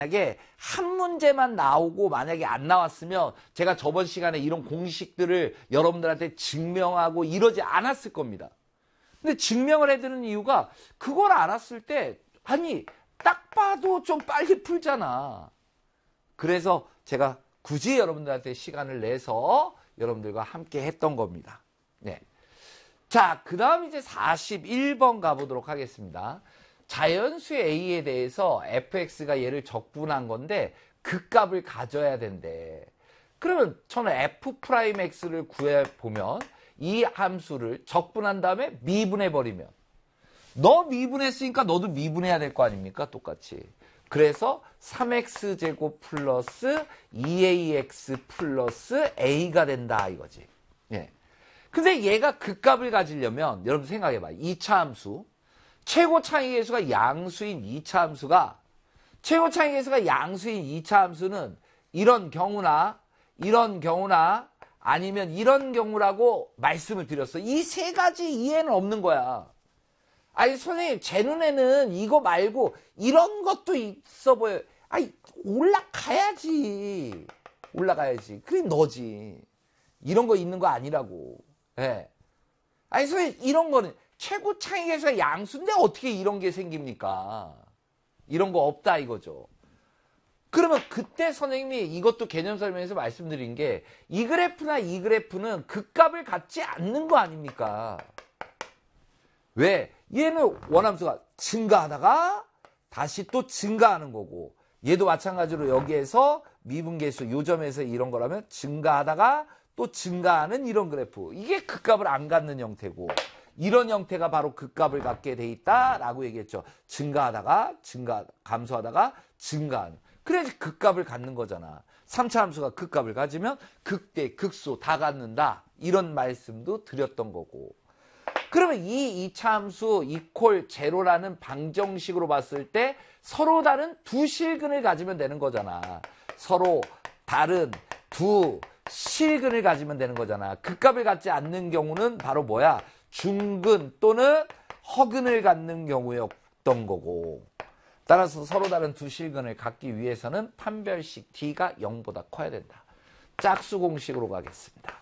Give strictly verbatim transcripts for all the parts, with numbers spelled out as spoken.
만약에 한 문제만 나오고 만약에 안 나왔으면 제가 저번 시간에 이런 공식들을 여러분들한테 증명하고 이러지 않았을 겁니다. 근데 증명을 해드리는 이유가 그걸 알았을 때 아니 딱 봐도 좀 빨리 풀잖아. 그래서 제가 굳이 여러분들한테 시간을 내서 여러분들과 함께 했던 겁니다. 네. 자, 그 다음 이제 사십일 번 가보도록 하겠습니다. 자연수 A에 대해서 에프엑스가 얘를 적분한 건데 그 값을 가져야 된대. 그러면 저는 F'X를 구해보면 이 함수를 적분한 다음에 미분해버리면 너 미분했으니까 너도 미분해야 될 거 아닙니까? 똑같이. 그래서 삼 엑스 제곱 플러스 이 에이엑스 플러스 A가 된다 이거지. 예. 근데 얘가 그 값을 가지려면 여러분 생각해봐. 이 차 함수. 최고 차이계수가 양수인 이 차 함수가 최고 차이계수가 양수인 이 차 함수는 이런 경우나 이런 경우나 아니면 이런 경우라고 말씀을 드렸어. 이 세 가지 이해는 없는 거야. 아니 선생님 제 눈에는 이거 말고 이런 것도 있어 보여요. 아니 올라가야지. 올라가야지. 그게 너지. 이런 거 있는 거 아니라고. 예. 아니 선생님 이런 거는 최고 차이계수가 양수인데 어떻게 이런 게 생깁니까? 이런 거 없다 이거죠. 그러면 그때 선생님이 이것도 개념 설명에서 말씀드린 게 이 그래프나 이 그래프는 그 값을 갖지 않는 거 아닙니까? 왜? 얘는 원함수가 증가하다가 다시 또 증가하는 거고 얘도 마찬가지로 여기에서 미분계수 요점에서 이런 거라면 증가하다가 또 증가하는 이런 그래프. 이게 그 값을 안 갖는 형태고 이런 형태가 바로 그 값을 갖게 돼 있다라고 얘기했죠. 증가하다가 증가 감소하다가 증가하는. 그래야지 그 값을 갖는 거잖아. 삼 차 함수가 그 값을 가지면 극대 극소 다 갖는다. 이런 말씀도 드렸던 거고. 그러면 이 이 차 함수 이퀄 제로라는 방정식으로 봤을 때 서로 다른 두 실근을 가지면 되는 거잖아. 서로 다른 두 실근을 가지면 되는 거잖아. 그 값을 갖지 않는 경우는 바로 뭐야? 중근 또는 허근을 갖는 경우였던 거고. 따라서 서로 다른 두 실근을 갖기 위해서는 판별식 D가 영보다 커야 된다. 짝수 공식으로 가겠습니다.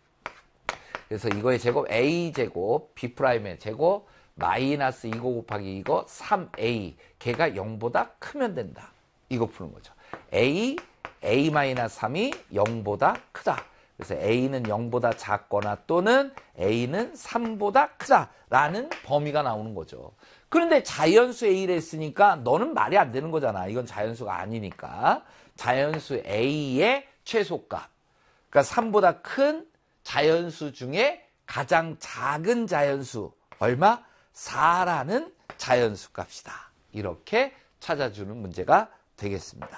그래서 이거의 제곱 A제곱 B'의 제곱 마이너스 이거 곱하기 이거 삼 에이 걔가 영보다 크면 된다. 이거 푸는 거죠. A, A-삼이 영보다 크다. 그래서 A는 영보다 작거나 또는 A는 삼보다 크다라는 범위가 나오는 거죠. 그런데 자연수 A를 했으니까 너는 말이 안 되는 거잖아. 이건 자연수가 아니니까. 자연수 A의 최소값. 그러니까 삼보다 큰 자연수 중에 가장 작은 자연수. 얼마? 사라는 자연수 값이다. 이렇게 찾아주는 문제가 되겠습니다.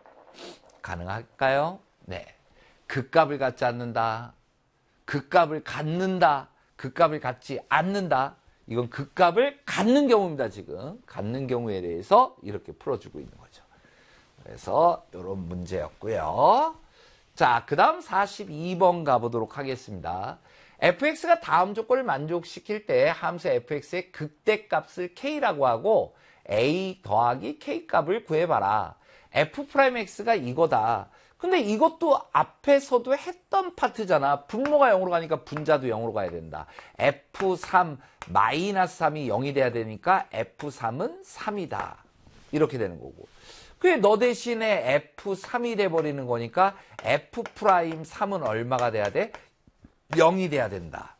가능할까요? 네. 그 값을 갖지 않는다. 그 값을 갖는다. 그 값을 갖지 않는다. 이건 그 값을 갖는 경우입니다. 지금 갖는 경우에 대해서 이렇게 풀어주고 있는 거죠. 그래서 이런 문제였고요. 자, 그 다음 사십이 번 가보도록 하겠습니다. 에프엑스가 다음 조건을 만족시킬 때 함수 에프엑스의 극대값을 K라고 하고 A 더하기 K값을 구해봐라. F'X가 이거다. 근데 이것도 앞에서도 했던 파트잖아. 분모가 영으로 가니까 분자도 영으로 가야 된다. 에프 삼 마이너스 삼이 영이 돼야 되니까 에프 삼은 삼이다. 이렇게 되는 거고. 그게 너 대신에 에프 삼이 돼버리는 거니까 에프 삼은 얼마가 돼야 돼? 영이 돼야 된다.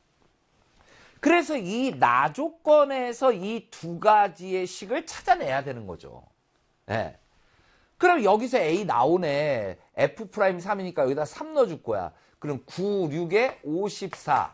그래서 이 나 조건에서 이 두 가지의 식을 찾아내야 되는 거죠. 네. 그럼 여기서 A 나오네. 에프 삼이니까 여기다 삼 넣어줄 거야. 그럼 구, 육에 오십사.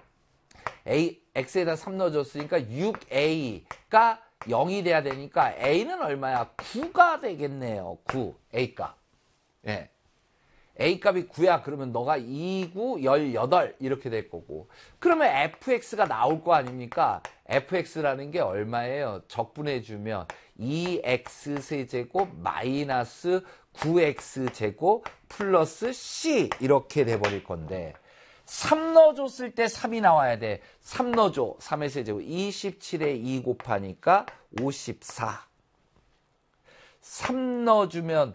A, X에다 삼 넣어줬으니까 육 에이가 영이 돼야 되니까 A는 얼마야? 구가 되겠네요. 구. A값. 예. A값이 구야. 그러면 너가 이, 구, 십팔 이렇게 될 거고. 그러면 에프엑스가 나올 거 아닙니까? 에프엑스라는 게 얼마예요? 적분해주면 이 엑스 세제곱 마이너스 구 엑스 제곱 플러스 C 이렇게 돼버릴 건데 삼 넣어줬을 때 삼이 나와야 돼. 삼 넣어줘. 삼의 세제곱 이십칠에 이 곱하니까 오십사. 삼 넣어주면